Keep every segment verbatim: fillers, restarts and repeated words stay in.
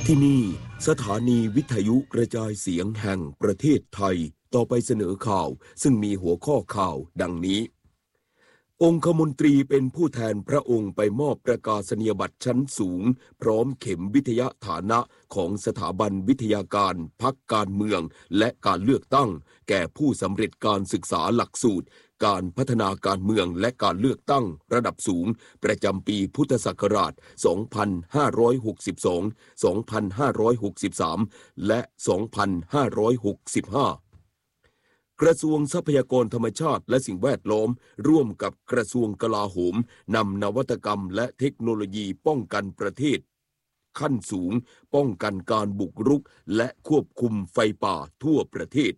ที่นี่สถานีวิทยุกระจายเสียงแห่งประเทศไทยต่อไปเสนอข่าวซึ่งมีหัวข้อข่าวดังนี้องคมนตรีเป็นผู้แทนพระองค์ไปมอบประกาศนียบัตรชั้นสูงพร้อมเข็มวิทยาฐานะของสถาบันวิทยาการพรรคการเมืองและการเลือกตั้งแก่ผู้สำเร็จการศึกษาหลักสูตรการพัฒนาการเมืองและการเลือกตั้งระดับสูงประจำปีพุทธศักราช สองพันห้าร้อยหกสิบสอง สองพันห้าร้อยหกสิบสาม และ สองพันห้าร้อยหกสิบห้ากระทรวงทรัพยากรธรรมชาติและสิ่งแวดล้อมร่วมกับกระทรวงกลาโหมนำนวัตกรรมและเทคโนโลยีป้องกันประเทศขั้นสูงป้องกันการบุกรุกและควบคุมไฟป่าทั่วประเทศ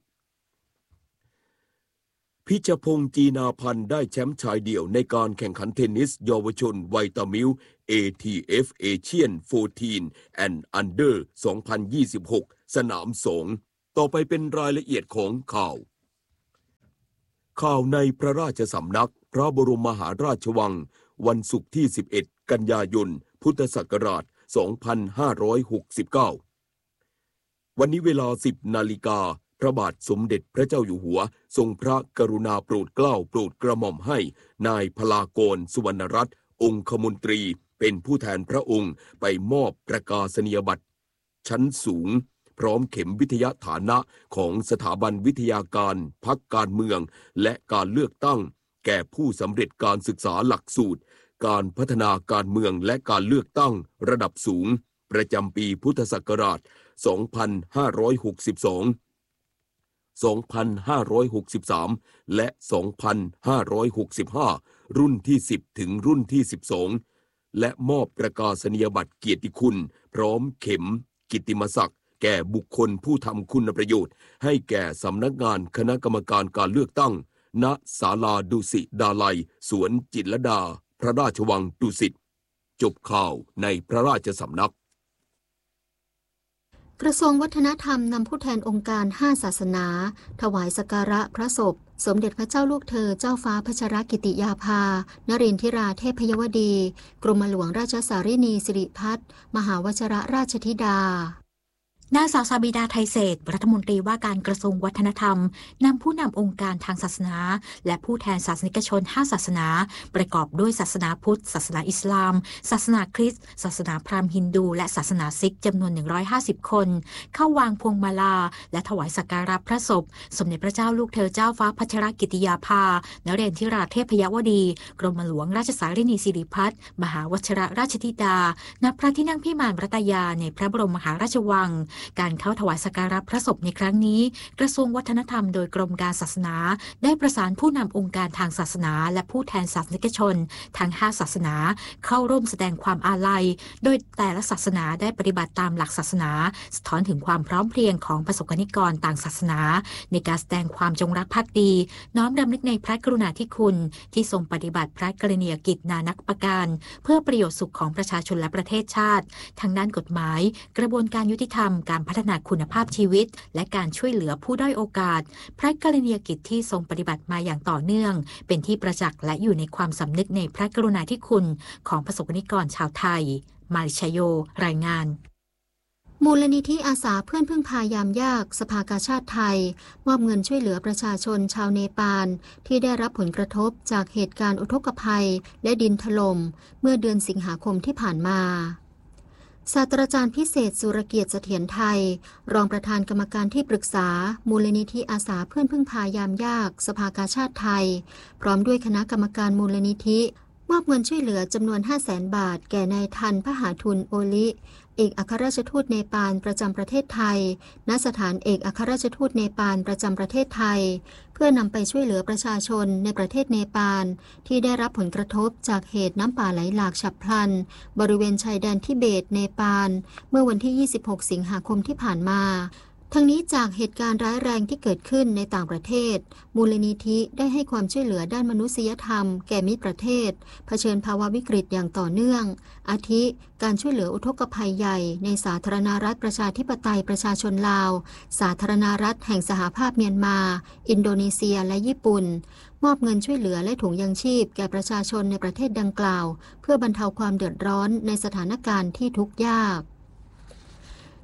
พิชพงษ์จีนาพันธ์ได้แชมป์ชายเดี่ยวในการแข่งขันเทนนิสเยาวชนวัยตามิล เอ ที เอฟ Asian สิบสี่ and Under สองพันยี่สิบหก สนามสองต่อไปเป็นรายละเอียดของข่าวข่าวในพระราชสำนักพระบรมมหาราชวังวันศุกร์ที่สิบเอ็ดกันยายนพุทธศักราชสองพันห้าร้อยหกสิบเก้าวันนี้เวลา สิบนาฬิกาพระบาทสมเด็จพระเจ้าอยู่หัวทรงพระกรุณาโปรดเกล้าโปรดกระหม่อมให้นายพลากรสุวรรณรัตน์องคมนตรีเป็นผู้แทนพระองค์ไปมอบประกาศนียบัตรชั้นสูงพร้อมเข็มวิทยาฐานะของสถาบันวิทยาการพรรคการเมืองและการเลือกตั้งแก่ผู้สำเร็จการศึกษาหลักสูตรการพัฒนาการเมืองและการเลือกตั้งระดับสูงประจำปีพุทธศักราช สองพันห้าร้อยหกสิบสอง สองพันห้าร้อยหกสิบสาม และ สองพันห้าร้อยหกสิบห้า รุ่นที่ สิบ ถึงรุ่นที่ สิบสอง และมอบประกาศนียบัตรเกียรติคุณพร้อมเข็มกิตติมศักดิ์แก่บุคคลผู้ทำคุณประโยชน์ให้แก่สำนักงานคณะกรรมการการเลือกตั้งณศาลาดุสิตดาลัยสวนจิตรลดาพระราชวังดุสิตจบข่าวในพระราชสำนักกระทรวงวัฒนธรรมนำผู้แทนองค์การห้าศาสนาถวายสักการะพระศพสมเด็จพระเจ้าลูกเธอเจ้าฟ้าพัชรกิติยาภานรินทิราเทพยวดีกรมหลวงราชสารินีสิริพัฒน์มหาวชิรราชธิดานางสาวสาบิดาไทยเศรษฐ์รัฐมนตรีว่าการกระทรวงวัฒนธรรมนำผู้นำองค์การทางศาสนาและผู้แทนศาสนิกชนห้าศาสนาประกอบด้วยศาสนาพุทธศาสนาอิสลามศาสนาคริสต์ศาสนาพราหมณ์ฮินดูและศาสนาซิกจำนวนหนึ่งร้อยห้าสิบคนเข้าวางพวงมาลาและถวายสักการะพระศพสมเด็จพระเจ้าลูกเธอเจ้าฟ้าพัชรกิติยาภานเรนทิราเทพยวดีกรมหลวงราชสารินีสิริพัฒน์มหาวชิรราชธิดาณพระที่นั่งพิมานรัตยาในพระบรมมหาราชวังการเข้าถวายสักการะพระศพในครั้งนี้กระทรวงวัฒนธรรมโดยกรมการศาสนาได้ประสานผู้นำองค์การทางศาสนาและผู้แทนศาสนิกชนทั้งห้าศาสนาเข้าร่วมแสดงความอาลัยโดยแต่ละศาสนาได้ปฏิบัติตามหลักศาสนาสะท้อนถึงความพร้อมเพรียงของประสบกนิกรต่างศาสนาในการแสดงความจงรักภักดีน้อมรำลึกในพระกรุณาธิคุณที่ทรงปฏิบัติพระกรณียกิจนานักประการเพื่อประโยชน์สุขของประชาชนและประเทศชาติทั้งด้านกฎหมายกระบวนการยุติธรรมการพัฒนาคุณภาพชีวิตและการช่วยเหลือผู้ด้อยโอกาสพระกรณียกิจที่ทรงปฏิบัติมาอย่างต่อเนื่องเป็นที่ประจักษ์และอยู่ในความสำนึกในพระกรุณาธิคุณของประสบกนิกรชาวไทยมาริชโยรายงานมูลนิธิอาสาเพื่อนพึ่งพายามยากสภากาชาติไทยมอบเงินช่วยเหลือประชาชนชาวเนปาลที่ได้รับผลกระทบจากเหตุการณ์อุทกภัยและดินถล่มเมื่อเดือนสิงหาคมที่ผ่านมาศาสตราจารย์พิเศษสุรเกียรติเสถียรไทยรองประธานกรรมการที่ปรึกษามูลนิธิอาสาเพื่อนพึ่งพายามยากสภากาชาติไทยพร้อมด้วยคณะกรรมการมูลนิธิมอบเงินช่วยเหลือจำนวน ห้าแสน บาทแก่นายทันพหาทุนโอลิเอกอัครราชทูตเนปาลประจำประเทศไทยณสถานเอกอัครราชทูตเนปาลประจำประเทศไทยเพื่อนำไปช่วยเหลือประชาชนในประเทศเนปาลที่ได้รับผลกระทบจากเหตุน้ำป่าไหลหลากฉับพลันบริเวณชายแดนทิเบตเนปาลเมื่อวันที่ยี่สิบหกสิงหาคมที่ผ่านมาทั้งนี้จากเหตุการณ์ร้ายแรงที่เกิดขึ้นในต่างประเทศมูลนิธิได้ให้ความช่วยเหลือด้านมนุษยธรรมแก่มิตรประเทศเผชิญภาวะวิกฤตอย่างต่อเนื่องอาทิการช่วยเหลืออุทกภัยใหญ่ในสาธารณรัฐประชาธิปไตยประชาชนลาวสาธารณรัฐแห่งสหภาพเมียนมาอินโดนีเซียและญี่ปุ่นมอบเงินช่วยเหลือและถุงยังชีพแก่ประชาชนในประเทศดังกล่าวเพื่อบรรเทาความเดือดร้อนในสถานการณ์ที่ทุกข์ยาก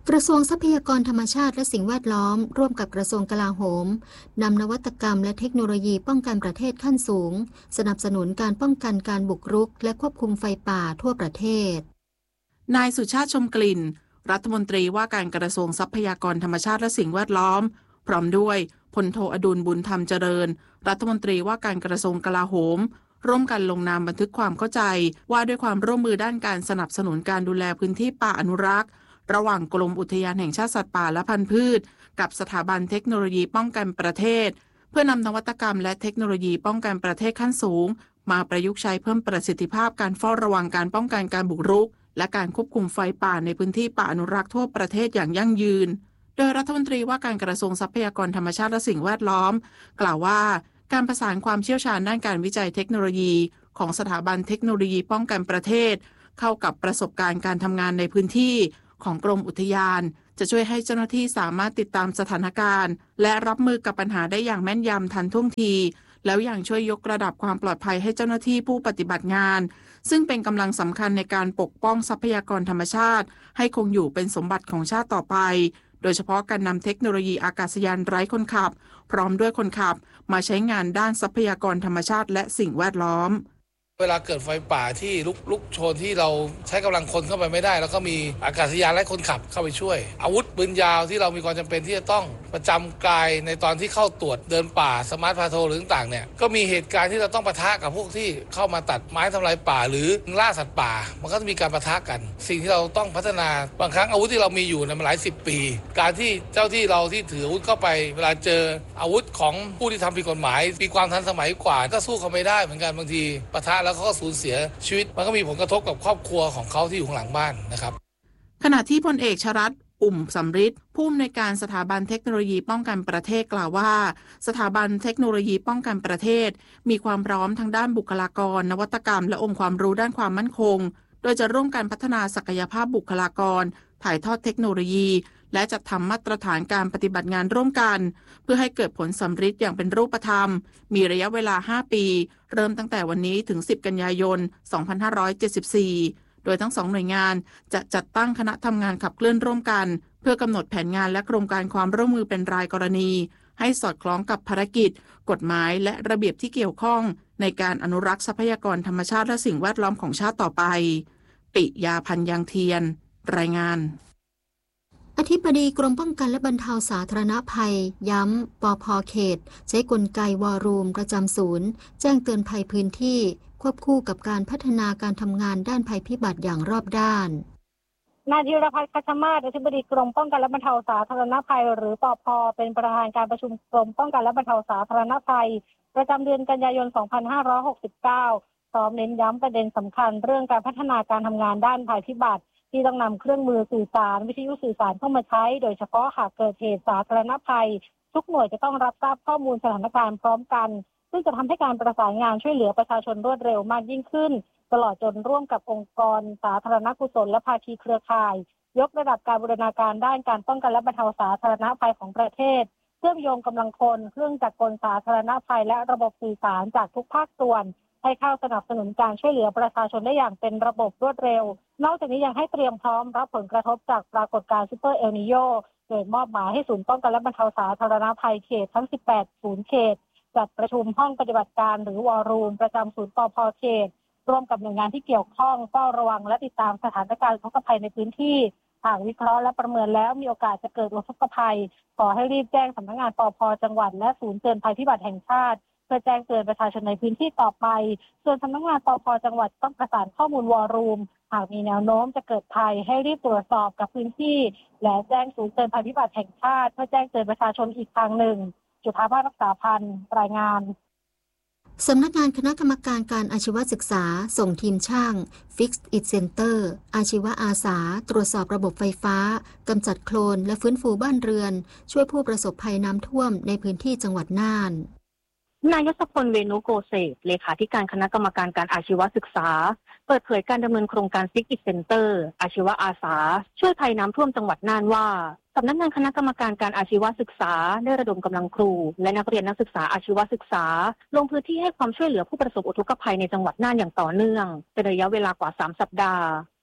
กระทรวงทรัพยากรธรรมชาติและสิ่งแวดล้อมร่วมกับกระทรวงกลาโหมนำนวัตกรรมและเทคโนโลยีป้องกันประเทศขั้นสูงสนับสนุนการป้องกันการบุกรุกและควบคุมไฟป่าทั่วประเทศนายสุชาติชมกลิ่นรัฐมนตรีว่าการกระทรวงทรัพยากรธรรมชาติและสิ่งแวดล้อมพร้อมด้วยพลโทอดุลบุญธรรมเจริญรัฐมนตรีว่าการกระทรวงกลาโหมร่วมกันลงนามบันทึกความเข้าใจว่าด้วยความร่วมมือด้านการสนับสนุนการดูแลพื้นที่ป่าอนุรักษ์ระหว่างกรมอุทยานแห่งชาติสัตว์ป่าและพันธุ์พืชกับสถาบันเทคโนโลยีป้องกันประเทศเพื่อนำนวัตกรรมและเทคโนโลยีป้องกันประเทศขั้นสูงมาประยุกต์ใช้เพิ่มประสิทธิภาพการเฝ้าระวังการป้องกันการบุกรุกและการควบคุมไฟป่าในพื้นที่ป่าอนุรักษ์ทั่วประเทศอย่างยั่งยืนโดยรัฐมนตรีว่าการกระทรวงทรัพยากรธรรมชาติและสิ่งแวดล้อมกล่าวว่าการประสานความเชี่ยวชาญด้านการวิจัยเทคโนโลยีของสถาบันเทคโนโลยีป้องกันประเทศเข้ากับประสบการณ์การทำงานในพื้นที่ของกรมอุทยานจะช่วยให้เจ้าหน้าที่สามารถติดตามสถานการณ์และรับมือกับปัญหาได้อย่างแม่นยำทันท่วงทีแล้วยังช่วยยกระดับความปลอดภัยให้เจ้าหน้าที่ผู้ปฏิบัติงานซึ่งเป็นกำลังสำคัญในการปกป้องทรัพยากรธรรมชาติให้คงอยู่เป็นสมบัติของชาติต่อไปโดยเฉพาะการนำเทคโนโลยีอากาศยานไร้คนขับพร้อมด้วยคนขับมาใช้งานด้านทรัพยากรธรรมชาติและสิ่งแวดล้อมเวลาเกิดไฟป่าที่ลุกลุกโชนที่เราใช้กำลังคนเข้าไปไม่ได้แล้วก็มีอากาศยานไร้คนขับเข้าไปช่วยอาวุธปืนยาวที่เรามีความจำเป็นที่จะต้องประจำกายในตอนที่เข้าตรวจเดินป่าสมาร์ทพาโทรหรือต่างๆเนี่ยก็มีเหตุการณ์ที่เราต้องปะทะกับพวกที่เข้ามาตัดไม้ทำลายป่าหรือล่าสัตว์ป่ามันก็จะมีการปะทะกันสิ่งที่เราต้องพัฒนาบางครั้งอาวุธที่เรามีอยู่เนี่ยมันหลายสิบปีการที่เจ้าที่เราที่ถืออาวุธเข้าไปเวลาเจออาวุธของผู้ที่ทำผิดกฎหมายมีความทันสมัยกว่าก็สู้เขาไม่ได้เหมือนกันบางทีปะทะแล้วเขาก็สูญเสียชีวิตมันก็มีผลกระทบกับครอบครัวของเขาที่อยู่ข้างหลังบ้านนะครับขณะที่พลเอกชรัตน์อุ่มสำริดผู้อำนวยการสถาบันเทคโนโลยีป้องกันประเทศกล่าวว่าสถาบันเทคโนโลยีป้องกันประเทศมีความพร้อมทางด้านบุคลากรนวัตกรรมและองค์ความรู้ด้านความมั่นคงโดยจะร่วมกันพัฒนาศักยภาพบุคลากรถ่ายทอดเทคโนโลยีและจัดทำมาตรฐานการปฏิบัติงานร่วมกันเพื่อให้เกิดผลสำฤทธิ์อย่างเป็นรูปธรรมมีระยะเวลาห้าปีเริ่มตั้งแต่วันนี้ถึงสิบกันยายนสองพันห้าร้อยเจ็ดสิบสี่โดยทั้งสองหน่วยงานจะจัดตั้งคณะทำงานขับเคลื่อนร่วมกันเพื่อกำหนดแผนงานและโครงการความร่วมมือเป็นรายกรณีให้สอดคล้องกับภารกิจกฎหมายและระเบียบที่เกี่ยวข้องในการอนุรักษ์ทรัพยากรธรรมชาติและสิ่งแวดล้อมของชาติต่อไปปิยาพันธ์ยังเทียนรายงานอธิบดีกรมป้องกันและบรรเทาสาธารณภัยย้ำปภ.เขตใช้กลไกวอลลุ่มประจำศูนย์แจ้งเตือนภัยพื้นที่ควบคู่กับการพัฒนาการทำงานด้านภัยพิบัติอย่างรอบด้านนายธีรพัฒน์ คัชมาศอธิบดีกรมป้องกันและบรรเทาสาธารณภัยหรือปภ.เป็นประธานการประชุมกรมป้องกันและบรรเทาสาธารณภัยประจำเดือนกันยายนสองพันห้าร้อยหกสิบเก้าพร้อมเน้นย้ำประเด็นสำคัญเรื่องการพัฒนาการทำงานด้านภัยพิบัติที่ต้องนำเครื่องมือสื่อสารวิทยุสื่อสารเข้ามาใช้โดยเฉพาะหากเกิดเหตุสาธารณภัยทุกหน่วยจะต้องรับทราบข้อมูลสถานการณ์พร้อมกันซึ่งจะทำให้การประสานงานช่วยเหลือประชาชนรวดเร็วมากยิ่งขึ้นตลอดจนร่วมกับองค์กรสาธารณกุศลและภาคีเครือข่ายยกระดับการบูรณาการด้านการป้องกันและบรรเทาสาธารณภัยของประเทศเชื่อมโยงกำลังคนเครื่องจักรกลสาธารณภัยและระบบสื่อสารจากทุกภาคส่วนให้เข้าสนับสนุนการช่วยเหลือประชาชนได้อย่างเป็นระบบรวดเร็วนอกจากนี้ยังให้เตรียมพร้อมรับผลกระทบจากปรากฏการณ์ซูเปอร์เอลนิโญโดยมอบหมายให้ศูนย์ป้องกันและบรรเทาสาธารณภัยเขตทั้งสิบแปดศูนย์เขตจัดประชุมห้องปฏิบัติการหรือวอลลุ่มประจำศูนย์ปภ.เขตร่วมกับหน่วยงานที่เกี่ยวข้องเฝ้าระวังและติดตามสถานการณ์อุทกภัยในพื้นที่หากวิเคราะห์และประเมินแล้วมีโอกาสจะเกิดอุทกภัยขอให้รีบแจ้งสำนักงานปภ.จังหวัดและศูนย์เตือนภัยพิบัติแห่งชาติเพื่อแจ้งเตือนประชาชนในพื้นที่ต่อไปส่วนสำนักงานปภ.จังหวัดต้องประสานข้อมูลวอลลุ่มหากมีแนวโน้มจะเกิดภัยให้รีบตรวจสอบกับพื้นที่และแจ้งศูนย์เตือนภัยพิบัติแห่งชาติเพื่อแจ้งเตือนประชาชนอีกทางหนึ่งจุฑาภาสรักษาพันธ์รายงานสำนักงานคณะกรรมการการอาชีวศึกษาส่งทีมช่าง Fix It Center อาชีวอาสาตรวจสอบระบบไฟฟ้ากำจัดโคลนและฟื้นฟูบ้านเรือนช่วยผู้ประสบภัยน้ำท่วมในพื้นที่จังหวัดน่านนายยศพลเวนุโกเศษเลขาธิการคณะกรรมการการอาชีวศึกษาเปิดเผยการดำเนินโครงการ Fix It Center อาชีวอาสาช่วยภัยน้ำท่วมจังหวัดน่านว่าสำนักงานคณะกรรมการการอาชีวศึกษาได้ระดมกำลังครูและนักเรียนนักศึกษาอาชีวศึกษาลงพื้นที่ให้ความช่วยเหลือผู้ประสบอุทกภัยในจังหวัดน่านอย่างต่อเนื่องเป็นระยะเวลากว่าสามสัปดาห์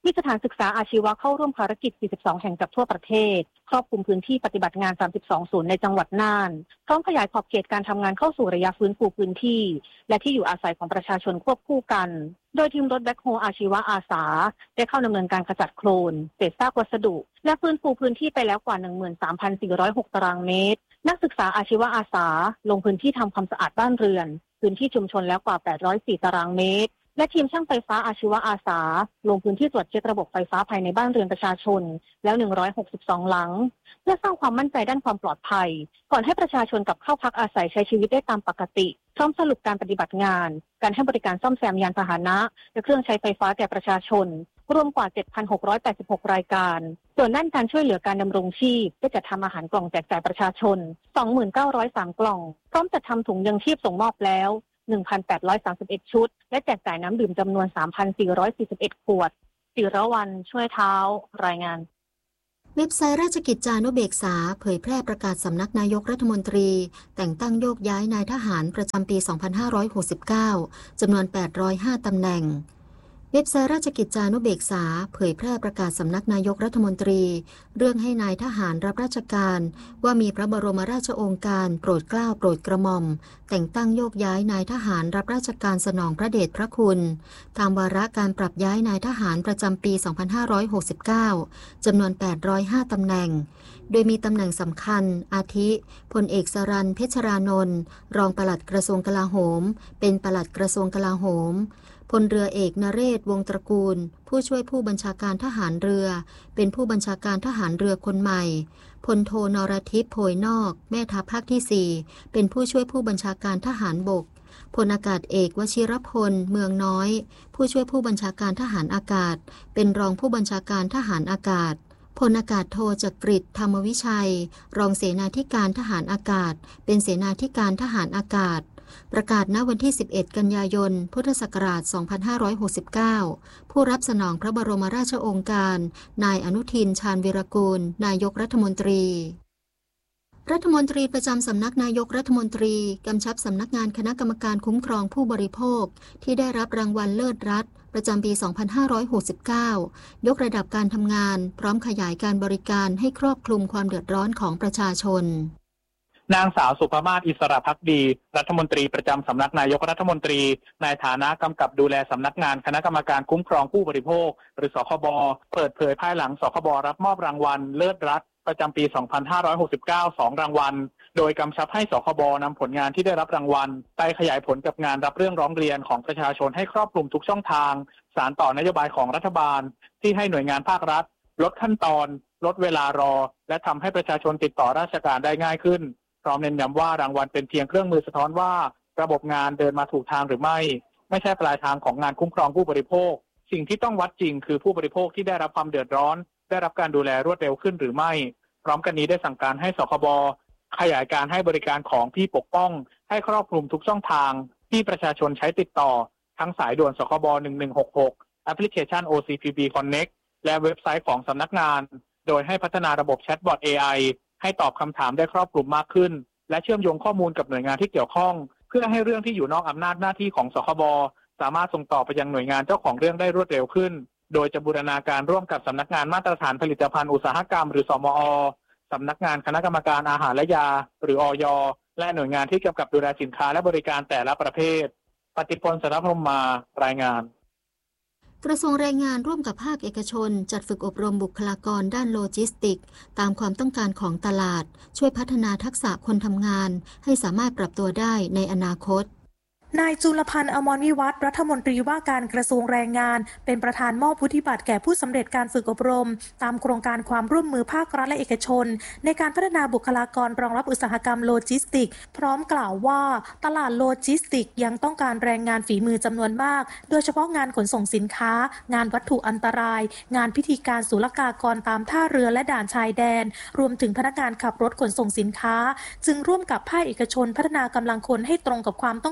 มีสถานศึกษาอาชีวะเข้าร่วมภารกิจสี่สิบสองแห่งจากทั่วประเทศครอบคลุมพื้นที่ปฏิบัติงานสามสิบสองศูนย์ในจังหวัดน่านพร้อมขยายขอบเขตการทำงานเข้าสู่ระยะฟื้นฟูพื้นที่และที่อยู่อาศัยของประชาชนควบคู่กันโดยทีมรถแบ็คโฮอาชีวะอาสาได้เข้าดำเนินการขจัดโคลนเศษซากวัสดุและฟื้นฟูพื้นที่ไปแล้วกว่า หนึ่งหมื่นสามพันสี่ร้อยหก ตารางเมตรนักศึกษาอาชีวะอาสาลงพื้นที่ทำความสะอาดบ้านเรือนพื้นที่ชุมชนแล้วกว่าแปดร้อยสี่ตารางเมตรและทีมช่างไฟฟ้าอาชีวะอาสาลงพื้นที่ตรวจเช็คระบบไฟฟ้าภายในบ้านเรือนประชาชนแล้วหนึ่งร้อยหกสิบสองหลังเพื่อสร้างความมั่นใจด้านความปลอดภัยก่อนให้ประชาชนกลับเข้าพักอาศัยใช้ชีวิตได้ตามปกติพร้อมสรุปการปฏิบัติงานการให้บริการซ่อมแซมยานพาหนะและเครื่องใช้ไฟฟ้าแก่ประชาชนรวมกว่า เจ็ดพันหกร้อยแปดสิบหก รายการส่วนด้านการช่วยเหลือการดำรงชีพได้จัดทำอาหารกล่องแจกจ่ายประชาชน สองหมื่นเก้าร้อยสาม กล่องพร้อมจัดทำถุงยังชีพส่งมอบแล้วหนึ่งพันแปดร้อยสามสิบเอ็ด ชุดและแจกจ่ายน้ำดื่มจำนวน สามพันสี่ร้อยสี่สิบเอ็ด ขวดศิรวรรณช่วยเท้ารายงานเว็บไซต์ราชกิจจานุเบกษาเผยแพร่ประกาศสำนักนายกรัฐมนตรีแต่งตั้งโยกย้ายนายทหารประจำปี สองพันห้าร้อยหกสิบเก้า จำนวน แปดร้อยห้า ตำแหน่งเว็บไซต์ราชกิจจานุเบกษาเผยแพร่ประกาศสำนักนายกรัฐมนตรีเรื่องให้นายทหารรับราชการว่ามีพระบรมราชโองการโปรดเกล้าโปรดกระหม่อมแต่งตั้งโยกย้ายนายทหารรับราชการสนองพระเดชพระคุณตามวาระการปรับย้ายนายทหารประจำปี สองพันห้าร้อยหกสิบเก้า จำนวน แปดร้อยห้า ตำแหน่งโดยมีตำแหน่งสำคัญอาทิพลเอกสรัญ เพชรรานนท์รองปลัดกระทรวงกลาโหมเป็นปลัดกระทรวงกลาโหมพลเรือเอกนเรศวงศ์ตระกูลผู้ช่วยผู้บัญชาการทหารเรือเป็นผู้บัญชาการทหารเรือคนใหม่พลโทนรทิพย์โพยนอกแม่ทัพภาคที่สี่เป็นผู้ช่วยผู้บัญชาการทหารบกพลอากาศเอกวชิรพลเมืองน้อยผู้ช่วยผู้บัญชาการทหารอากาศเป็นรองผู้บัญชาการทหารอากาศพลอากาศโทจักริดธรรมวิชัยรองเสนาธิการทหารอากาศเป็นเสนาธิการทหารอากาศประกาศณวันที่สิบเอ็ดกันยายนพุทธศักราชสองพันห้าร้อยหกสิบเก้าผู้รับสนองพระบรมราชโองการนายอนุทินชาญวีรกูลนายกรัฐมนตรีรัฐมนตรีประจำสำนักนายกรัฐมนตรีกำชับสำนักงานคณะกรรมการคุ้มครองผู้บริโภคที่ได้รับรางวัลเลิศรัฐประจำปี สองพันห้าร้อยหกสิบเก้ายกระดับการทำงานพร้อมขยายการบริการให้ครอบคลุมความเดือดร้อนของประชาชนนางสาวสุภมาศอิสระภักดีรัฐมนตรีประจำสำนักนายกรัฐมนตรีในฐานะกำกับดูแลสำนักงานคณะกรรมการคุ้มครองผู้บริโภคหรือสคบเปิดเผยภายหลังสคบรับมอบรางวัลเลิศรัฐประจำปี สองพันห้าร้อยหกสิบเก้า สองรางวัลโดยกำชับให้สคบนำผลงานที่ได้รับรางวัลไปขยายผลกับงานรับเรื่องร้องเรียนของประชาชนให้ครอบคลุมทุกช่องทางสานต่อนโยบายของรัฐบาลที่ให้หน่วยงานภาครัฐลดขั้นตอนลดเวลารอและทำให้ประชาชนติดต่อราชการได้ง่ายขึ้นพร้อมเน้นย้ำว่ารางวัลเป็นเพียงเครื่องมือสะท้อนว่าระบบงานเดินมาถูกทางหรือไม่ไม่ใช่ปลายทางของงานคุ้มครองผู้บริโภคสิ่งที่ต้องวัดจริงคือผู้บริโภคที่ได้รับความเดือดร้อนได้รับการดูแลรวดเร็วขึ้นหรือไม่พร้อมกันนี้ได้สั่งการให้สคบขยายการให้บริการของพี่ปกป้องให้ครอบคลุมทุกช่องทางที่ประชาชนใช้ติดต่อทั้งสายด่วนสคบหนึ่งหนึ่งหกหกแอปพลิเคชัน โอ ซี พี บี Connect และเว็บไซต์ของสำนักงานโดยให้พัฒนาระบบแชทบอท เอ ไอ ให้ตอบคำถามได้ครอบคลุมมากขึ้นและเชื่อมโยงข้อมูลกับหน่วยงานที่เกี่ยวข้องเพื่อให้เรื่องที่อยู่นอกอำนาจหน้าที่ของสคบสามารถส่งต่อไปยังหน่วยงานเจ้าของเรื่องได้รวดเร็วขึ้นโดยจะบูรณาการร่วมกับสำนักงานมาตรฐานผลิตภัณฑ์อุตสาหกรรมหรือสมอ.สำนักงานคณะกรรมการอาหารและยาหรืออย.และหน่วยงานที่กำกับดูแลสินค้าและบริการแต่ละประเภทปฏิพล สนพรหมารายงานกระทรวงแรงงานร่วมกับภาคเอกชนจัดฝึกอบรมบุคลากรด้านโลจิสติกส์ตามความต้องการของตลาดช่วยพัฒนาทักษะคนทำงานให้สามารถปรับตัวได้ในอนาคตนายจุลพันธ์อมรวิวัฒน์รัฐมนตรีว่าการกระทรวงแรงงานเป็นประธานมอบวุฒิบัตรแก่ผู้สำเร็จการฝึกอบรมตามโครงการความร่วมมือภาครัฐและเอกชนในการพัฒนาบุคลากรรองรับอุตสาหกรรมโลจิสติกส์พร้อมกล่าวว่าตลาดโลจิสติกส์ยังต้องการแรงงานฝีมือจำนวนมากโดยเฉพาะงานขนส่งสินค้างานวัตถุอันตรายงานพิธีการศุลกากรตามท่าเรือและด่านชายแดนรวมถึงพนักงานขับรถขนส่งสินค้าจึงร่วมกับภาคเอกชนพัฒนากำลังคนให้ตรงกับความต้องการของ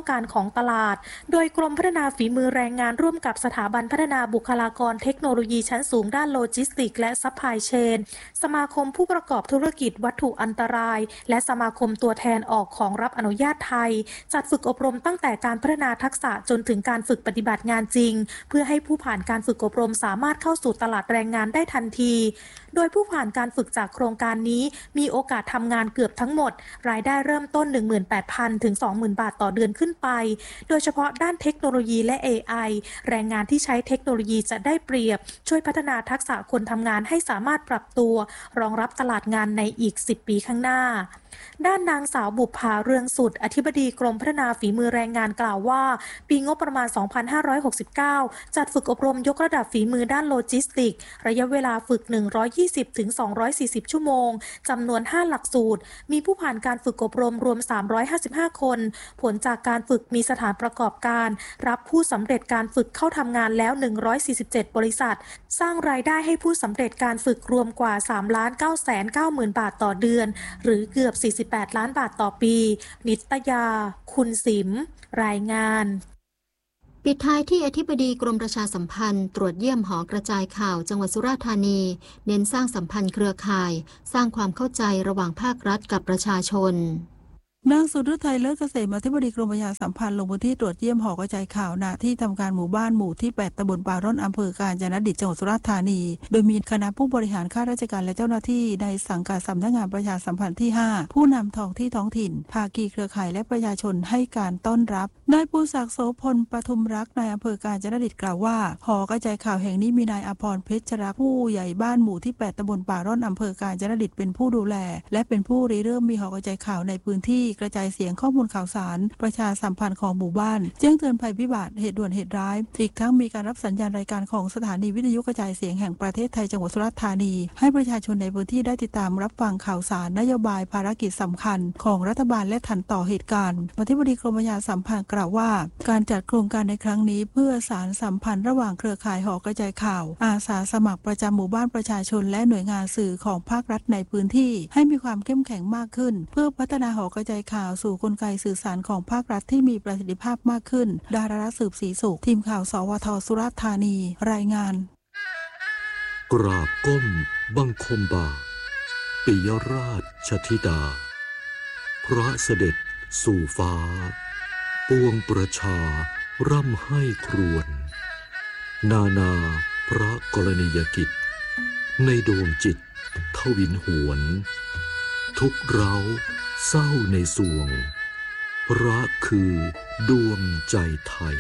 ตลาดโดยกรมพัฒนาฝีมือแรงงานร่วมกับสถาบันพัฒนาบุคลากรเทคโนโลยีชั้นสูงด้านโลจิสติกส์และซัพพลายเชนสมาคมผู้ประกอบธุรกิจวัตถุอันตรายและสมาคมตัวแทนออกของรับอนุญาตไทยจัดฝึกอบรมตั้งแต่การพัฒนาทักษะจนถึงการฝึกปฏิบัติงานจริงเพื่อให้ผู้ผ่านการฝึกอบรมสามารถเข้าสู่ตลาดแรงงานได้ทันทีโดยผู้ผ่านการฝึกจากโครงการนี้มีโอกาสทำงานเกือบทั้งหมดรายได้เริ่มต้น หนึ่งหมื่นแปดพัน ถึง สองหมื่น บาทต่อเดือนขึ้นไปโดยเฉพาะด้านเทคโนโลยีและ เอ ไอ แรงงานที่ใช้เทคโนโลยีจะได้เปรียบช่วยพัฒนาทักษะคนทำงานให้สามารถปรับตัวรองรับตลาดงานในอีกสิบปีข้างหน้าด้านนางสาวบุภาเรืองสุดอธิบดีกรมพัฒนาฝีมือแรงงานกล่าวว่าปีงบประมาณ สองพันห้าร้อยหกสิบเก้า จัดฝึกอบรมยกระดับฝีมือด้านโลจิสติกส์ระยะเวลาฝึก หนึ่งร้อยยี่สิบถึงสองร้อยสี่สิบ ชั่วโมงจำนวน ห้า หลักสูตรมีผู้ผ่านการฝึกอบรมรวม สามร้อยห้าสิบห้า คนผลจากการฝึกมีสถานประกอบการรับผู้สำเร็จการฝึกเข้าทำงานแล้ว หนึ่งร้อยสี่สิบเจ็ด บริษัทสร้างรายได้ให้ผู้สำเร็จการฝึกรวมกว่า สามล้านเก้าแสนเก้าหมื่น บาทต่อเดือนหรือเกือบสี่สิบแปดล้านบาทต่อปีนิตยาคุณสิมรายงานปิดท้ายที่อธิบดีกรมประชาสัมพันธ์ตรวจเยี่ยมหอกระจายข่าวจังหวัดสุราษฎร์ธานีเน้นสร้างสัมพันธ์เครือข่ายสร้างความเข้าใจระหว่างภาครัฐกับประชาชนนางสุฤทัยเลิศเกษมอธิบดีกรมประชาสัมพันธ์ลงพื้นที่ตรวจเยี่ยมหอกระจายข่าวณที่ทำการหมู่บ้านหมู่ที่แปดตำบลป่าร่อนอำเภอกาญจนดิตจังหวัดสุราษฎร์ธานีโดยมีคณะผู้บริหารข้าราชการและเจ้าหน้าที่ในสังกัดสำนักงานประชาสัมพันธ์ที่ห้าผู้นำท้องที่ท้องถิ่นภาคีเครือข่ายและประชาชนให้การต้อนรับนายปูศักดิ์โสพลปทุมรักนายอำเภอกาญจนดิตกล่าวว่าหอกระจายข่าวแห่งนี้มีนายอภรณ์เพชรรักผู้ใหญ่บ้านหมู่ที่แปดตำบลป่าร่อนอำเภอกาญจนดิตเป็นผู้ดูแลและเป็นผู้ริเริ่มมีหอกระจายข่าวในพื้นที่กระจายเสียงข้อมูลข่าวสารประชาสัมพันธ์ของหมู่บ้านแจ้งเตือนภัยพิบัติเหตุด่วนเหตุร้ายอีกทั้งมีการรับสัญญาณรายการของสถานีวิทยุกระจายเสียงแห่งประเทศไทยจังหวัดสุราษฎร์ธานีให้ประชาชนในพื้นที่ได้ติดตามรับฟังข่าวสารนโยบายภารกิจสำคัญของรัฐบาลและทันต่อเหตุการณ์อธิบดีกรมประชาสัมพันธ์กล่าวว่าการจัดโครงการในครั้งนี้เพื่อสานสัมพันธ์ระหว่างเครือข่ายหอกระจายข่าวอาสาสมัครประจำหมู่บ้านประชาชนและหน่วยงานสื่อของภาครัฐในพื้นที่ให้มีความเข้มแข็งมากขึ้นเพื่อพัฒนาหอกระจายข่าวสู่กลไกสื่อสารของภาครัฐที่มีประสิทธิภาพมากขึ้นดารารัตน์สืบศรีสุขทีมข่าวสวทสุราษฎร์ธานีรายงานกราบก้มบังคมบาทปิยราชธิดาพระเสด็จสู่ฟ้าปวงประชาร่ำให้ครวญนานาพระกรณียกิจในดวงจิตทวินหวนทุกเร้าเศร้าในสวงรักคือดวงใจไทย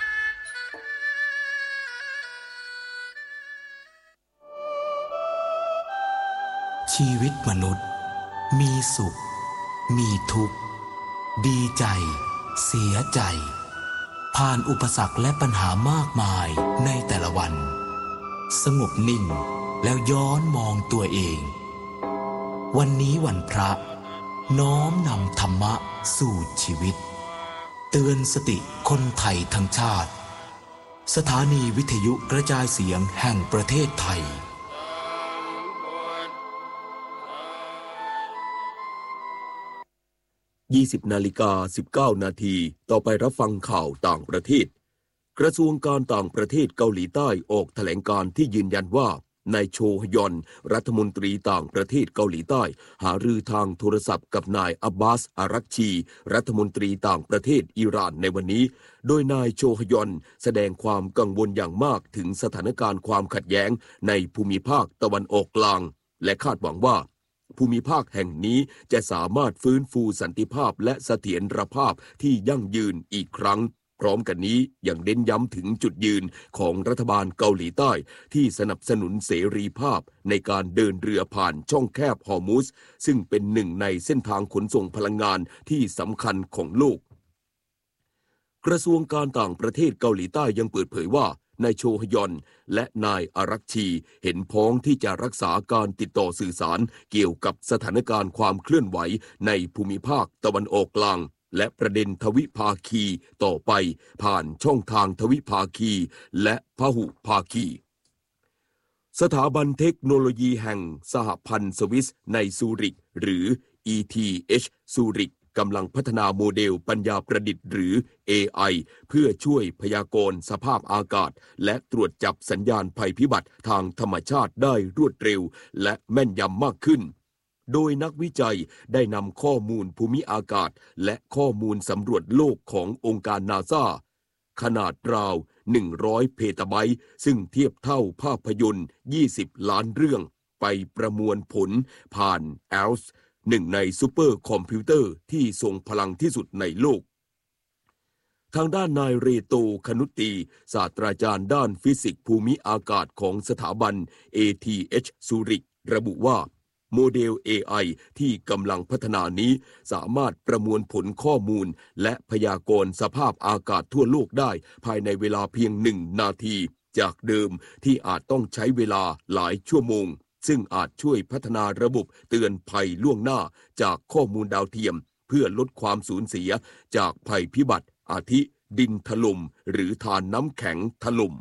ชีวิตมนุษย์มีสุขมีทุกข์ดีใจเสียใจผ่านอุปสรรคและปัญหามากมายในแต่ละวันสงบนิ่งแล้วย้อนมองตัวเองวันนี้วันพระน้อมนำธรรมะสู่ชีวิตเตือนสติคนไทยทั้งชาติสถานีวิทยุกระจายเสียงแห่งประเทศไทยยี่สิบนาฬิกาสิบเก้านาทีต่อไปรับฟังข่าวต่างประเทศกระทรวงการต่างประเทศเกาหลีใต้ออกแถลงการณ์ที่ยืนยันว่านายโชฮยอนรัฐมนตรีต่างประเทศเกาหลีใต้หารือทางโทรศัพท์กับนายอับบาสอารักชีรัฐมนตรีต่างประเทศอิหร่านในวันนี้โดยนายโชฮยอนแสดงความกังวลอย่างมากถึงสถานการณ์ความขัดแย้งในภูมิภาคตะวันออกกลางและคาดหวังว่าภูมิภาคแห่งนี้จะสามารถฟื้นฟูสันติภาพและเสถียรภาพที่ยั่งยืนอีกครั้งพร้อมกันนี้ยังเน้นย้ำถึงจุดยืนของรัฐบาลเกาหลีใต้ที่สนับสนุนเสรีภาพในการเดินเรือผ่านช่องแคบฮอร์มุซซึ่งเป็นหนึ่งในเส้นทางขนส่งพลังงานที่สำคัญของโลกกระทรวงการต่างประเทศเกาหลีใต้ยังเปิดเผยว่านายโชฮยอนและนายอารักชีเห็นพ้องที่จะรักษาการติดต่อสื่อสารเกี่ยวกับสถานการณ์ความเคลื่อนไหวในภูมิภาคตะวันออกกลางและประเด็นทวิภาคีต่อไปผ่านช่องทางทวิภาคีและพหุภาคีสถาบันเทคโนโลยีแห่งสหพันธ์สวิสในซูริกหรือ อี ที เอช ซูริกกำลังพัฒนาโมเดลปัญญาประดิษฐ์หรือ เอ ไอ เพื่อช่วยพยากรณ์สภาพอากาศและตรวจจับสัญญาณภัยพิบัติทางธรรมชาติได้รวดเร็วและแม่นยำมากขึ้นโดยนักวิจัยได้นำข้อมูลภูมิอากาศและข้อมูลสำรวจโลกขององค์การนาซาขนาดราวหนึ่งร้อยเพตาไบต์ซึ่งเทียบเท่าภาพยนตร์ยี่สิบล้านเรื่องไปประมวลผลผ่าน เอ แอล เอส หนึ่งในซูเปอร์คอมพิวเตอร์ที่ทรงพลังที่สุดในโลกทางด้านนายเรโตคนุตีศาสตราจารย์ด้านฟิสิกส์ภูมิอากาศของสถาบัน เอ ที เอช ซูริกระบุว่าโมเดล เอ ไอ ที่กำลังพัฒนานี้สามารถประมวลผลข้อมูลและพยากรณ์สภาพอากาศทั่วโลกได้ภายในเวลาเพียงหนึ่งนาทีจากเดิมที่อาจต้องใช้เวลาหลายชั่วโมงซึ่งอาจช่วยพัฒนาระบบเตือนภัยล่วงหน้าจากข้อมูลดาวเทียมเพื่อลดความสูญเสียจากภัยพิบัติอาทิดินถล่มหรือทานน้ำแข็งถล่ม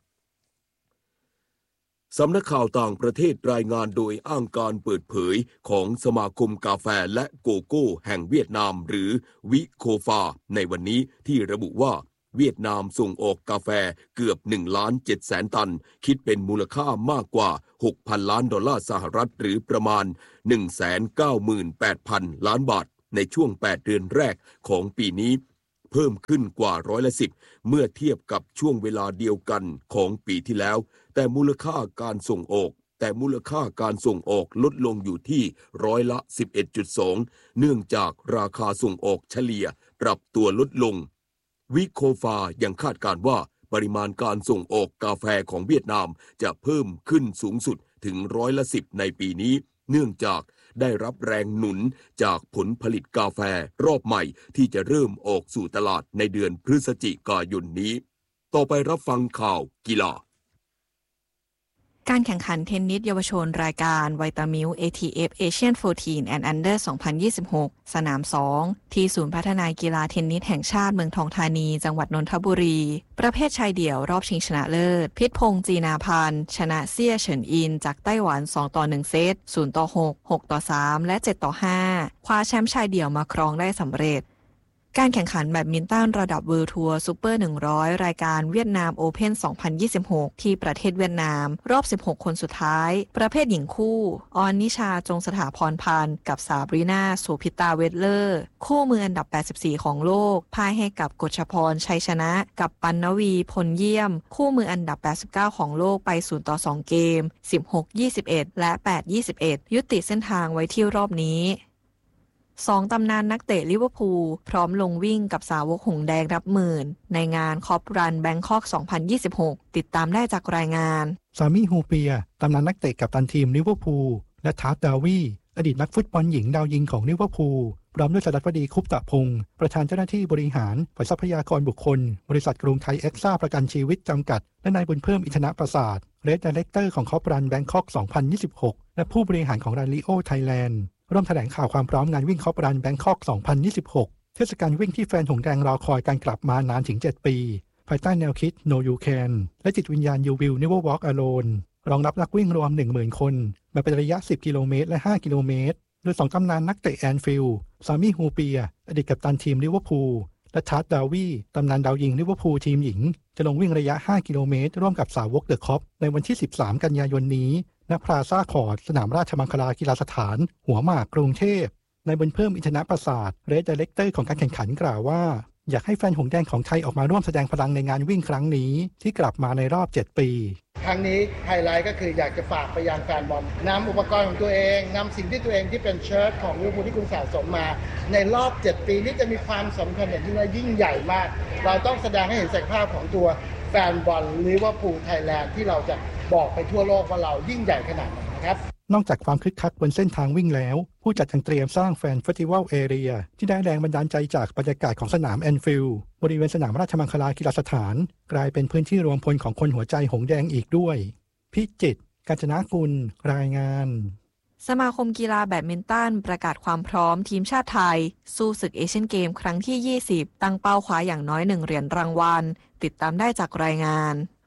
สำนักข่าวต่างประเทศรายงานโดยอ้างการเปิดเผยของสมาคมกาแฟและโกโก้แห่งเวียดนามหรือวิโคฟาในวันนี้ที่ระบุว่าเวียดนามส่งออกกาแฟเกือบหนึ่งล้านเจ็ดแสนตันคิดเป็นมูลค่ามากกว่า หกพัน ล้านดอลลาร์สหรัฐหรือประมาณ หนึ่งแสนเก้าหมื่นแปดพัน ล้านบาทในช่วงแปดเดือนแรกของปีนี้เพิ่มขึ้นกว่าร้อยละสิบเมื่อเทียบกับช่วงเวลาเดียวกันของปีที่แล้วแต่มูลค่าการส่งออกแต่มูลค่าการส่งออกลดลงอยู่ที่ร้อยละ สิบเอ็ดจุดสอง เนื่องจากราคาส่งออกเฉลี่ยปรับตัวลดลงวิโคฟายังคาดการณ์ว่าปริมาณการส่งออกกาแฟของเวียดนามจะเพิ่มขึ้นสูงสุดถึงร้อยละสิบในปีนี้เนื่องจากได้รับแรงหนุนจากผลผลิตกาแฟรอบใหม่ที่จะเริ่มออกสู่ตลาดในเดือนพฤศจิกายนนี้ต่อไปรับฟังข่าวกีฬาการแข่งขันเทนนิสเยาวชนรายการไวตามิล เอ ที เอฟ Asian สิบสี่ and Under สองพันยี่สิบหก สนามสองที่ศูนย์พัฒนากีฬาเทนนิสแห่งชาติเมืองทองธานีจังหวัดนนทบุรีประเภทชายเดี่ยวรอบชิงชนะเลิศพิษพงษ์จีนาพันธ์ชนะเซี่ยเฉินอินจากไต้หวันสองต่อหนึ่งเซตศูนย์ต่อหก หกต่อสามและเจ็ดต่อห้าคว้าแชมป์ชายเดี่ยวมาครองได้สำเร็จการแข่งขันแบดมินตันระดับเวิลด์ทัวร์ซูเปอร์หนึ่งร้อยรายการเวียดนามโอเพ่นสองพันยี่สิบหกที่ประเทศเวียดนามรอบสิบหกคนสุดท้ายประเภทหญิงคู่ออนนิชาจงสถาพรพันธ์กับซาบรีนาโสภิตาเวทเลอร์คู่มืออันดับแปดสิบสี่ของโลกพ่ายให้กับกฤษพรชัยชนะกับปัณณวีพลเยี่ยมคู่มืออันดับแปดสิบเก้าของโลกไปศูนย์ต่อสองเกม สิบหก ยี่สิบเอ็ด และ แปด ยี่สิบเอ็ด ยุติเส้นทางไว้ที่รอบนี้สองตำนานนักเตะลิเวอร์พูลพร้อมลงวิ่งกับสาวกหงแดงนับหมื่นในงานคอปรันแบงคอกสองพันยี่สิบหกติดตามได้จากรายงานซามิฮูเปียตำนานนักเตะกัปตันทีมลิเวอร์พูลและทาร์ตดาวีอดีตนักฟุตบอลหญิงดาวยิงของลิเวอร์พูลพร้อมด้วยสดับดีคุปตะพงศ์ประธานเจ้าหน้าที่บริหารฝ่ายทรัพยากรบุคคลบริษัทกรุงไทยเอ็กซ่าประกันชีวิตจำกัดและนายบุญเพิ่มอินทนประสาทเรดไดเรคเตอร์ของคอปรันแบงคอกสองพันยี่สิบหกและผู้บริหารของรันลิโอไทยแลนด์ร่วมแถลงข่าวความพร้อมงานวิ่งคอปรันแบงคอกสองพันยี่สิบหกเทศกาลวิ่งที่แฟนหงแดงรอคอยการกลับมานานถึงเจ็ดปีภายใต้แนวคิด No You Can และจิตวิญญาณ You Will Never Walk Alone รองรับนักวิ่งรวม หนึ่งหมื่น คนแบ่งเป็นระยะสิบกิโลเมตรและห้ากิโลเมตรโดยสองตำนานนักเตะแอนฟิลด์ซามิฮูเปียอดีตกัปตันทีมลิเวอร์พูลและทาร์ตดาวีตำนานดาวยิงลิเวอร์พูลทีมหญิงจะลงวิ่งระยะห้ากิโลเมตรร่วมกับสาวกเดอะคอปในวันที่สิบสามกันยายนนี้ณพลาซ่าคอร์ตสนามราชมังคลากีฬาสถานหัวหมากกรุงเทพนายบุญเพิ่มอินทนประสาทเรดไดเรคเตอร์ของการแข่งขันกล่าวว่าอยากให้แฟนหงแดงของไทยออกมาร่วมแสดงพลังในงานวิ่งครั้งนี้ที่กลับมาในรอบเจ็ดปีครั้งนี้ไฮไลท์ก็คืออยากจะฝากไปยังแฟนบอลนำอุปกรณ์ของตัวเองนำสิ่งที่ตัวเองที่เป็นเชิ้ตของลิเวอร์พูลที่คุณสะสมมาในรอบเจ็ดปีนี้จะมีความสำคัญอย่างยิ่งและยิ่งใหญ่มากเราต้องแสดงให้เห็นศักยภาพของตัวแฟนบอลลิเวอร์พูลไทยแลนด์ที่เราจะบอกไปทั่วโลกว่าเรายิ่งใหญ่ขนาดไหนนะครับนอกจากความคึกคักบนเส้นทางวิ่งแล้วผู้จัดยังเตรียมสร้างแฟนเฟสติวัลเอเรียที่ได้แรงบันดาลใจจากบรรยากาศของสนามแอนฟิลด์บริเวณสนามราชมังคลากีฬาสถานกลายเป็นพื้นที่รวมพลของคนหัวใจหงแดงอีกด้วยพิจิตรกาญจนกุลรายงานสมาคมกีฬาแบดมินตันประกาศความพร้อมทีมชาติไทยสู้ศึกเอเชียนเกมครั้งที่ยี่สิบตั้งเป้าคว้าอย่างน้อยหนึ่งเหรียญรางวัลติดตามได้จากรายงาน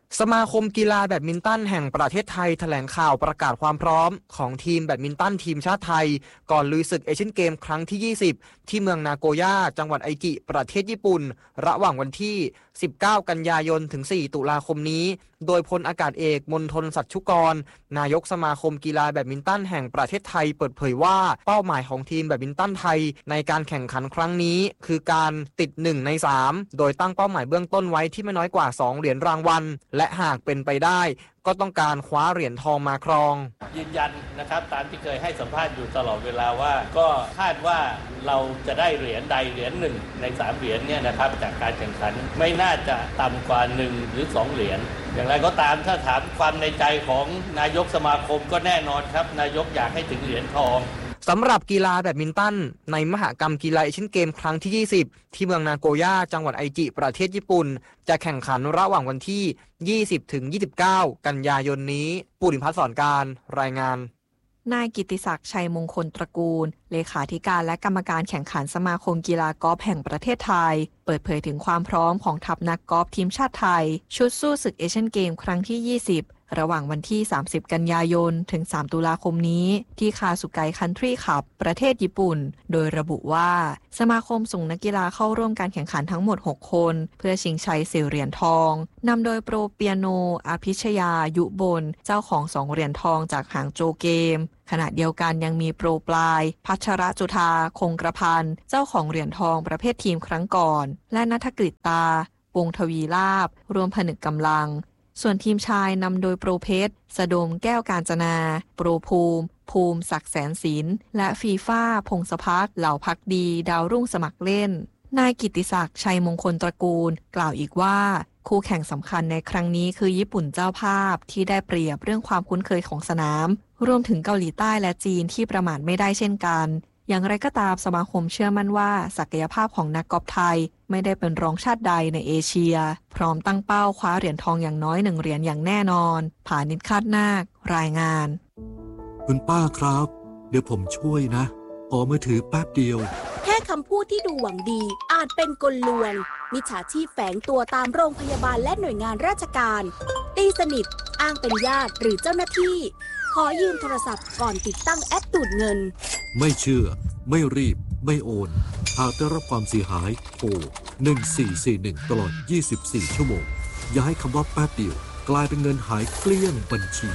สมาคมกีฬาแบดมินตันแห่งประเทศไทยแถลงข่าวประกาศความพร้อมของทีมแบดมินตันทีมชาติไทยก่อนลุยศึกเอเชียนเกมครั้งที่ ยี่สิบ ที่เมืองนาโกย่าจังหวัดไอกิประเทศญี่ปุ่นระหว่างวันที่ สิบเก้า กันยายนถึง สี่ ตุลาคมนี้โดยพลอากาศเอกมนทนสัชชุกรนายกสมาคมกีฬาแบดมินตันแห่งประเทศไทยเปิดเผยว่าเป้าหมายของทีมแบดมินตันไทยในการแข่งขันครั้งนี้คือการติดหนึ่งในสามโดยตั้งเป้าหมายเบื้องต้นไว้ที่ไม่น้อยกว่าสองเหรียญรางวัลและหากเป็นไปได้ก็ต้องการคว้าเหรียญทองมาครองยืนยันนะครับตามที่เคยให้สัมภาษณ์อยู่ตลอดเวลาว่าก็คาดว่าเราจะได้เหรียญใดเหรียญหนึ่งในสามเหรียญเนี่ยนะครับจากการแข่งขันไม่น่าจะต่ำกว่าหนึ่งหรือสองเหรียญอย่างไรก็ตามถ้าถามความในใจของนายกสมาคมก็แน่นอนครับนายกอยากให้ถึงเหรียญทองสำหรับกีฬาแบดมินตันในมหกรรมกีฬาเอเชียนเกมครั้งที่ ยี่สิบ ที่เมืองนาโกย่าจังหวัดไอจิประเทศญี่ปุ่นจะแข่งขันระหว่างวันที่ ยี่สิบถึงยี่สิบเก้า กันยายนนี้ปุริพัฒน์สอนการรายงานนายกิติศักดิ์ชัยมงคลตระกูลเลขาธิการและกรรมการแข่งขันสมาคมกีฬากอล์ฟแห่งประเทศไทยเปิดเผยถึงความพร้อมของทัพนักกอล์ฟทีมชาติไทยชุดสู้ศึกเอเชียนเกมครั้งที่ ยี่สิบระหว่างวันที่ สามสิบ กันยายนถึง สาม ตุลาคมนี้ที่คาสุไกคันทรีคลับประเทศญี่ปุ่นโดยระบุว่าสมาคมส่งนักกีฬาเข้าร่วมการแข่งขันทั้งหมด หก คนเพื่อชิงชัยสี่เหรียญทองนำโดยโปรเปียโนอภิชยายุบลเจ้าของสองเหรียญทองจากหางโจวเกมขณะเดียวกันยังมีโปรปลายพัชรจุธาคงกระพันเจ้าของเหรียญทองประเภททีมครั้งก่อนและณัฐกฤตตาวงทวีลาภรวมผนึกกำลังส่วนทีมชายนำโดยโปรเพชรสะดมแก้วกาญจนาโปรภูมิภูมิศักดิ์แสนศิลป์และฟีฟ่าพงศพัฒน์เหล่าพักดีดาวรุ่งสมัครเล่นนายกิติศักดิ์ชัยมงคลตระกูลกล่าวอีกว่าคู่แข่งสำคัญในครั้งนี้คือญี่ปุ่นเจ้าภาพที่ได้เปรียบเรื่องความคุ้นเคยของสนามรวมถึงเกาหลีใต้และจีนที่ประมาทไม่ได้เช่นกันอย่างไรก็ตามสมาคมเชื่อมั่นว่าศักยภาพของนักกอล์ฟไทยไม่ได้เป็นรองชาติใดในเอเชียพร้อมตั้งเป้าคว้าเหรียญทองอย่างน้อยหนึ่งเหรียญอย่างแน่นอนผานิชคาดนาครายงานคุณป้าครับเดี๋ยวผมช่วยนะขอมือถือแป๊บเดียวแค่คำพูดที่ดูหวังดีอาจเป็นกลลวงมิจฉาชีพแฝงตัวตามโรงพยาบาลและหน่วยงานราชการตีสนิทอ้างเป็นญาติหรือเจ้าหน้าที่ขอยืมโทรศัพท์ก่อนติดตั้งแอปดูดเงินไม่เชื่อไม่รีบไม่โอนหากได้รับความเสียหายโทรหนึ่งสี่สี่หนึ่งตลอดยี่สิบสี่ชั่วโมงอย่าให้คำว่าแป๊บเดียวกลายเป็นเงินหายเกลี้ยงบัญชี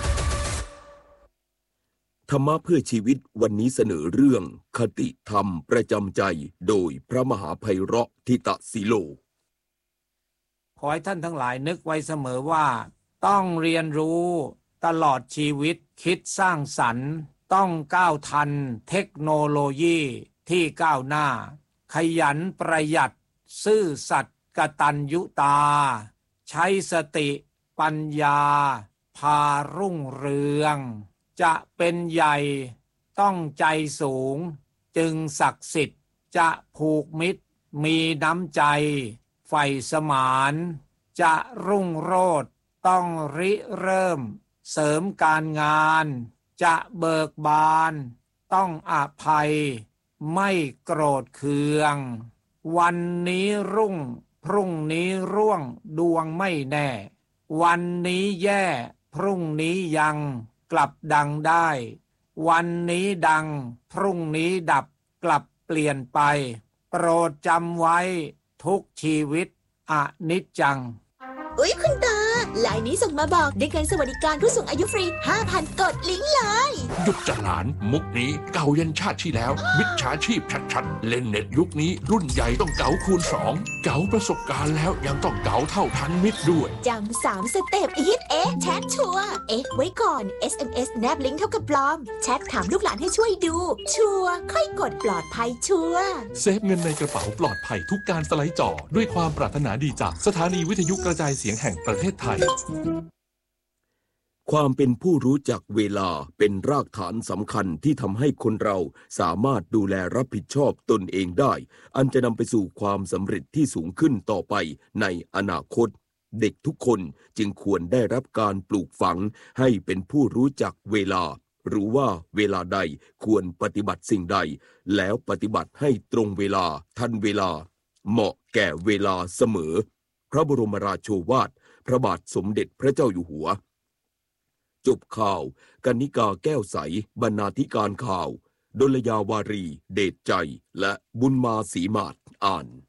ธรรมะเพื่อชีวิตวันนี้เสนอเรื่องคติธรรมประจำใจโดยพระมหาไพเราะทิตศิโลขอให้ท่านทั้งหลายนึกไว้เสมอว่าต้องเรียนรู้ตลอดชีวิตคิดสร้างสรรค์ต้องก้าวทันเทคโนโลยีที่ก้าวหน้าขยันประหยัดซื่อสัตย์กตัญญูตาใช้สติปัญญาพารุ่งเรืองจะเป็นใหญ่ต้องใจสูงจึงศักดิ์สิทธิ์จะผูกมิตรมีน้ำใจใฝ่สมานจะรุ่งโรจน์ต้องริเริ่มเสริมการงานจะเบิกบานต้องอภัยไม่โกรธเคืองวันนี้รุ่งพรุ่งนี้ร่วงดวงไม่แน่วันนี้แย่พรุ่งนี้ยังกลับดังได้วันนี้ดังพรุ่งนี้ดับกลับเปลี่ยนไปโปรดจำไว้ทุกชีวิตอนิจจังอุ๊ยคุณตาไลน์นี้ส่งมาบอกได้เงินสวัสดิการผู้สูงอายุฟรี ห้าพัน กดลิงก์เลยหยุดจะหลานมุกนี้เก่ายันชาติที่แล้วมิจฉาชีพชัดๆเล่นเน็ตยุคนี้รุ่นใหญ่ต้องเก๋าคูณสองเก๋าประสบการณ์แล้วยังต้องเก๋าเท่าทันมิตรด้วยจำสามสเต็ปอีทเอ๊ะแชทชัวร์เอ๊ะไว้ก่อน เอส เอ็ม เอส แนบลิงก์เท่ากับปลอมแชทถามลูกหลานให้ช่วยดูชัวร์ค่อยกดปลอดภัยชัวร์เซฟเงินในกระเป๋าปลอดภัยทุกการสไลด์จอด้วยความปรารถนาดีจากสถานีวิทยุกระจายเสียงแห่งประเทศไทยความเป็นผู้รู้จักเวลาเป็นรากฐานสำคัญที่ทำให้คนเราสามารถดูแลรับผิดชอบตนเองได้อันจะนำไปสู่ความสำเร็จที่สูงขึ้นต่อไปในอนาคตเด็กทุกคนจึงควรได้รับการปลูกฝังให้เป็นผู้รู้จักเวลารู้ว่าเวลาใดควรปฏิบัติสิ่งใดแล้วปฏิบัติให้ตรงเวลาทันเวลาเหมาะแก่เวลาเสมอพระบรมราโชวาทพพระบาทสมเด็จพระเจ้าอยู่หัวจบข่าวกนิกาแก้วใสบรรณาธิการข่าวดลยาวารีเดชใจและบุญมาศรีมาศอ่าน